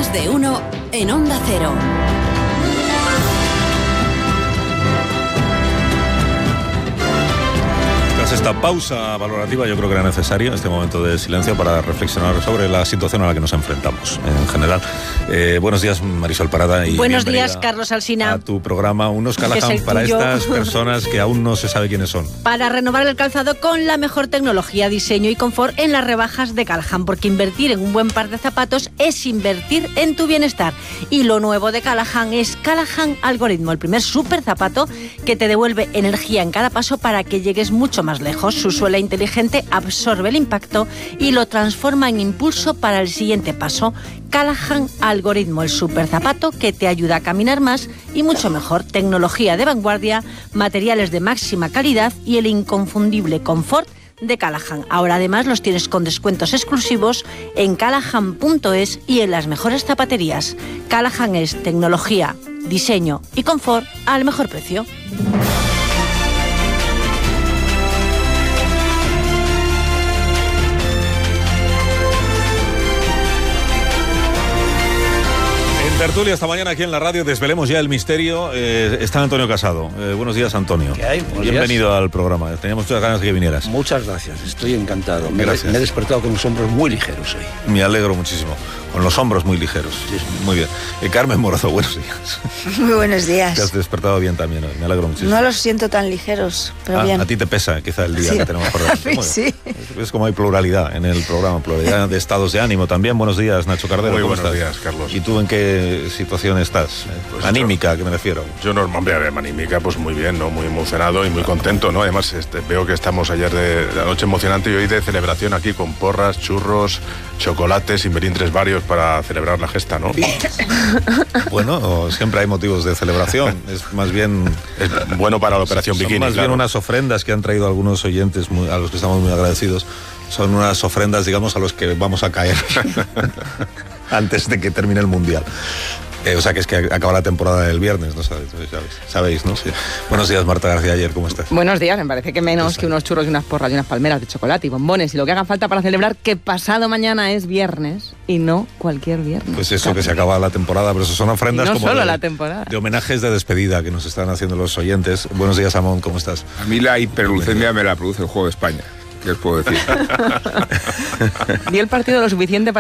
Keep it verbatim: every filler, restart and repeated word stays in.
Más de uno en Onda Cero. Tras esta pausa valorativa, yo creo que era necesario este momento de silencio para reflexionar sobre la situación a la que nos enfrentamos en general. Eh, buenos días, Marisol Parada. Y buenos días, Carlos Alsina. A tu programa Unos Callahan para estas personas que aún no se sabe quiénes son. Para renovar el calzado con la mejor tecnología, diseño y confort en las rebajas de Callahan, porque invertir en un buen par de zapatos es invertir en tu bienestar. Y lo nuevo de Callahan es Callahan Algoritmo, el primer super zapato que te devuelve energía en cada paso para que llegues mucho más lejos. Su suela inteligente absorbe el impacto y lo transforma en impulso para el siguiente paso. Callahan Algoritmo, el super zapato que te ayuda a caminar más y mucho mejor. Tecnología de vanguardia, materiales de máxima calidad y el inconfundible confort de Callahan. Ahora además los tienes con descuentos exclusivos en callahan punto es y en las mejores zapaterías. Callahan es tecnología, diseño y confort al mejor precio. Tertulia esta mañana aquí en la radio, desvelemos ya el misterio. Eh, está Antonio Casado. Eh, buenos días, Antonio. ¿Qué hay? Buenos Bienvenido días. al programa. Teníamos muchas ganas de que vinieras. Muchas gracias, estoy encantado. Me, Gracias. me he despertado con los hombros muy ligeros hoy. Me alegro muchísimo. Con los hombros muy ligeros. Sí, sí. Muy bien. Eh, Carmen Morazo, buenos días. Muy buenos días. Te has despertado bien también hoy. Me alegro muchísimo. No los siento tan ligeros, pero Ah, bien. a ti te pesa quizá el día Sí. que tenemos por delante. A mí Muy sí. bien. Es como hay pluralidad en el programa, pluralidad de estados de ánimo también. Buenos días, Nacho Cardero. Muy ¿cómo buenos estás? días, Carlos. ¿Y tú en qué situación estás? Pues Anímica, ¿a qué me refiero? Yo no, hombre, a ver, anímica, pues muy bien, ¿no? Muy emocionado y muy contento, ¿no? Además, este, veo que estamos ayer de, de la noche emocionante y hoy de celebración aquí con porras, churros, chocolates y merintres varios para celebrar la gesta, ¿no? Bueno, siempre hay motivos de celebración. Es más bien... Es bueno para la operación Son bikini, más claro. bien unas ofrendas que han traído algunos oyentes muy- a los que estamos muy agradecidos. Son unas ofrendas, digamos, a los que vamos a caer antes de que termine el Mundial. Eh, o sea, que es que acaba la temporada el viernes, ¿no sabéis? Sabéis, sabéis ¿no? Sí. Buenos días, Marta García Ayer, ¿cómo estás? Buenos días, me parece que menos que unos churros y unas porras y unas palmeras de chocolate y bombones y lo que haga falta para celebrar que pasado mañana es viernes y no cualquier viernes. Pues eso, que se acaba la temporada, pero eso son ofrendas Y no como solo de, la temporada. de homenajes de despedida que nos están haciendo los oyentes. Buenos días, Amón, ¿cómo estás? A mí la hiperglucemia me la produce el juego de España. ¿Qué os puedo decir? Dio el partido lo suficiente para